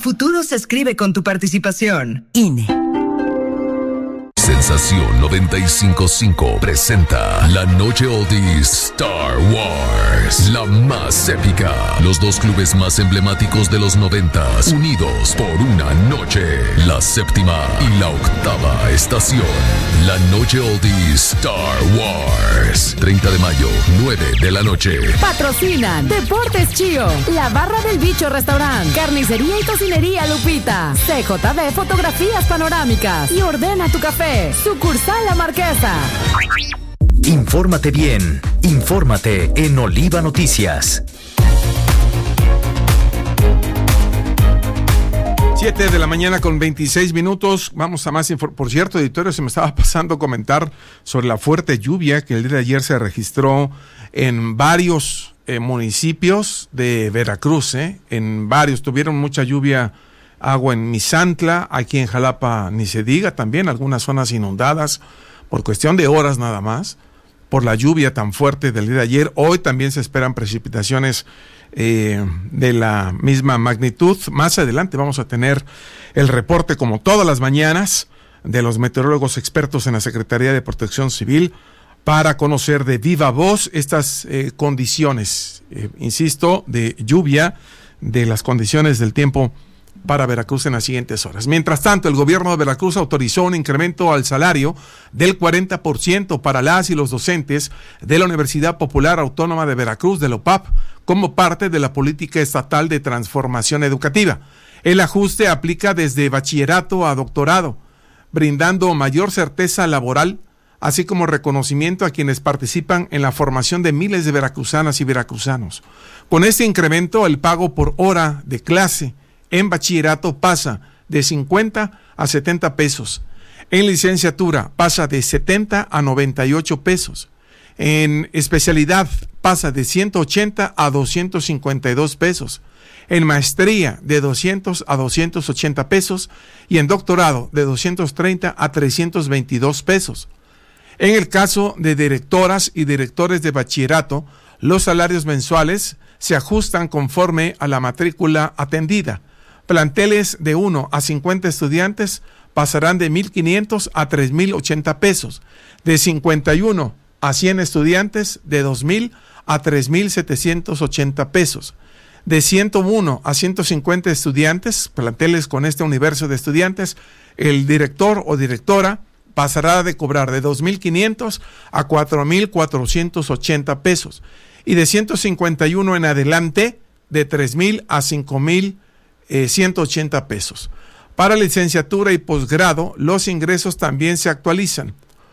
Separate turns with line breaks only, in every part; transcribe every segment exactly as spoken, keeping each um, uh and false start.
futuro se escribe con tu participación. I N E.
Sensación noventa y cinco punto cinco presenta la noche oldies Star Wars, la más épica. Los dos clubes más emblemáticos de los noventas, unidos por una noche. La séptima y la octava estación. La noche oldies Star Wars. treinta de mayo, nueve de la noche.
Patrocinan Deportes Chío, La Barra del Bicho Restaurant, Carnicería y Tocinería Lupita, C J B Fotografías Panorámicas y Ordena tu Café. Sucursal La Marquesa.
Infórmate bien. Infórmate en Oliva Noticias.
siete de la mañana con veintiséis minutos. Vamos a más información. Por cierto, editorio, se me estaba pasando comentar sobre la fuerte lluvia que el día de ayer se registró en varios eh, municipios de Veracruz. Eh. En varios tuvieron mucha lluvia. Agua en Misantla, aquí en Jalapa ni se diga, también algunas zonas inundadas por cuestión de horas nada más, por la lluvia tan fuerte del día de ayer. Hoy también se esperan precipitaciones eh, de la misma magnitud. Más adelante vamos a tener el reporte, como todas las mañanas, de los meteorólogos expertos en la Secretaría de Protección Civil para conocer de viva voz estas eh, condiciones, eh, insisto, de lluvia, de las condiciones del tiempo para Veracruz en las siguientes horas. Mientras tanto, el gobierno de Veracruz autorizó un incremento al salario del cuarenta por ciento para las y los docentes de la Universidad Popular Autónoma de Veracruz, de la U P A P, como parte de la política estatal de transformación educativa. El ajuste aplica desde bachillerato a doctorado, brindando mayor certeza laboral, así como reconocimiento a quienes participan en la formación de miles de veracruzanas y veracruzanos. Con este incremento, el pago por hora de clase en bachillerato pasa de cincuenta a setenta pesos. En licenciatura pasa de setenta a noventa y ocho pesos. En especialidad pasa de ciento ochenta a doscientos cincuenta y dos pesos. En maestría de doscientos a doscientos ochenta pesos y en doctorado de doscientos treinta a trescientos veintidós pesos. En el caso de directoras y directores de bachillerato, los salarios mensuales se ajustan conforme a la matrícula atendida. Planteles de uno a cincuenta estudiantes pasarán de mil quinientos a tres mil ochenta pesos. De cincuenta y uno a cien estudiantes, de dos mil a tres mil setecientos ochenta pesos. De ciento uno a ciento cincuenta estudiantes, planteles con este universo de estudiantes, el director o directora pasará de cobrar de dos mil quinientos a cuatro mil cuatrocientos ochenta pesos. Y de ciento cincuenta y uno en adelante, de tres mil a cinco mil Eh, ciento ochenta pesos. Para licenciatura y posgrado, los ingresos también se actualizan.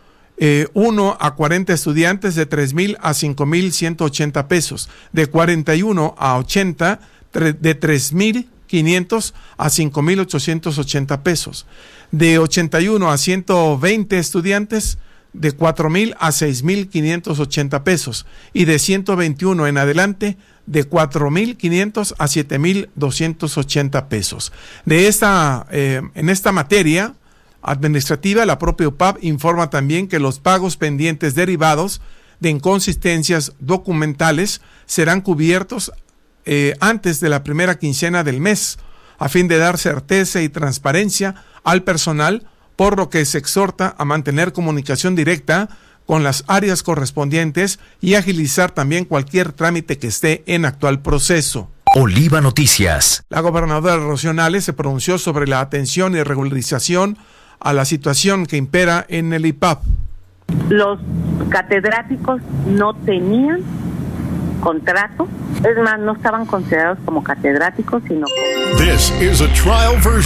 Eh, uno a cuarenta estudiantes, de tres mil a cinco mil ciento ochenta pesos. De cuarenta y uno a ochenta, tre- de tres mil quinientos a cinco mil ochocientos ochenta pesos. De ochenta y uno a ciento veinte estudiantes, de cuatro mil a seis mil quinientos ochenta pesos. Y de ciento veintiuno en adelante, de cuatro mil quinientos a siete mil doscientos ochenta pesos. De esta, eh, en esta materia administrativa, la propia U P A P informa también que los pagos pendientes derivados de inconsistencias documentales serán cubiertos eh, antes de la primera quincena del mes, a fin de dar certeza y transparencia al personal, por lo que se exhorta a mantener comunicación directa con las áreas correspondientes y agilizar también cualquier trámite que esté en actual proceso.
Oliva Noticias.
La gobernadora Rocío Nale se pronunció sobre la atención y regularización a la situación que impera en el I P A P.
Los catedráticos no tenían contrato, es más, no estaban considerados como catedráticos, sino como...
This is a trial version.